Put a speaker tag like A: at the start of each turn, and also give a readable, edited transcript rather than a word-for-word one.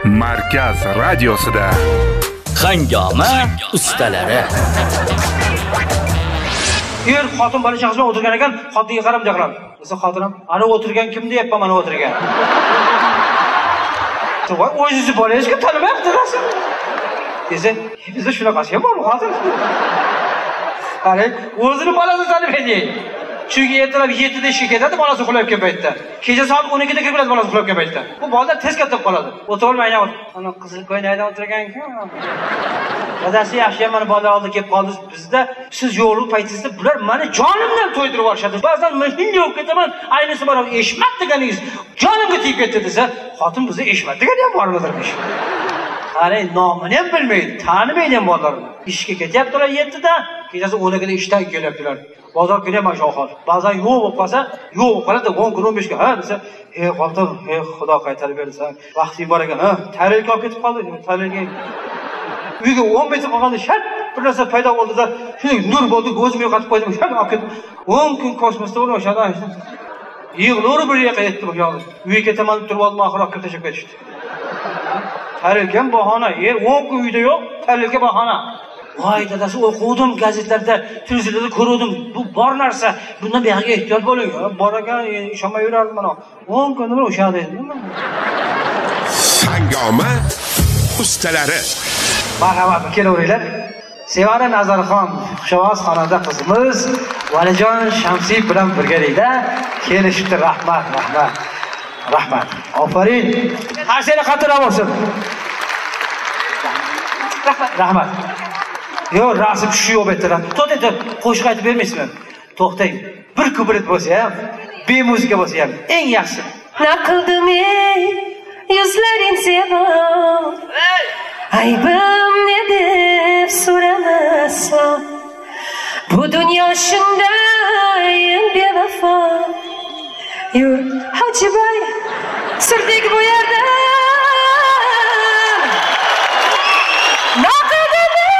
A: Markaz radiosida
B: Hangoma ustalari.
C: Xotin bola chaqasi bilan o'tirgan ekan, xotinga qarab jaqiradi. Desa xotinim, ana o'tirgan kim deyapman, mana o'tirgan. To'g'ri, o'zingizni bolangizga tanimayapti rasm. Desa, bizda shunaqasi ham bor, xotin. Qani, o'zini bolasini tanimaydi. Chunki ertalab 7 da ishga ketadi, bolasi uxlayotgan paytda. Kecha soat 12 da kirib keladi, bolasi uxlayotgan paytda. Bu bolalar tez katta qoladi. O'tirolmaydi. Ana qizil ko'ylakda o'tirgan-ku. Dadasi yaxshi ham mana bolalar oldiga kelib qoldi. Bizda siz yo'qlik paytingizda bular meni jonimdan to'ydirib yuborishadi. Ba'zan men hindiy o'qib ketaman, aynisi mana eshmat deganingiz jonimga tegib ketdi desa, xotin bizda eshmat degani ham bormidirmish. Qani, nomini ham bilmaydi, tanimaydi ham bolalarni. Ishga ketyaptilar 7 da, kechasi 12 da ishdan kelyaptilar. Bozor kelyapman shu hol. Ba'zan yo'q bo'lib qolsa, yo'q bo'lib qoladi, 10 kun 15 kun. Ha desa, xotin, xudo qaytarib bersin. Vaqting bor ekan, ha, tarelga olib ketib qoldi, tarelga. Uyga 10 metr qolganda shart bir narsa paydo bo'ldi-da, shunday nur bo'ldi, ko'zimni yo'qotib qo'ydim, shart olib ketib. 10 kun kosmosda bo'lib o'shada. Yig'lori bir yoqqa yetdi bu yo'q. Uyga ketaman deb turib oldim, oxir olib ketib ketishdi. Tarelga bahona, 10 kun uyda yo'q, tarelga bahona. Voy dadasi, o'qidim gazetlarda, televizorda ko'rdim. Bu bor narsa. Bundan buyoqqa ehtiyot bo'ling. Bor ekan, ishonmay yurardim mana. 10 kun nima o'sha dedim.
A: Hangoma ustalari.
C: Marhamat, kelaveringlar. Sevara Nazarxon, Xushovoz xonanda qizimiz Valijon Shamsiy bilan birgalikda kelishibdi. Rahmat. Rahmat. Ofarin. Harsanglar qattiqroq bo'lsin. Rahmat. Yo, rasm shu yo'q betira. To'xtang, qo'shiq aytib bermaysizmi? To'xtang. Bir kubrit bo'lsa ham, bemuzika bo'lsa ham eng yaxshi.
D: Naqildim ey yuzlaring sevib. Aybim ne deb so'ramasam. Bu dunyo shunday bevafo. Yur, Hojibay, surdek bu yerda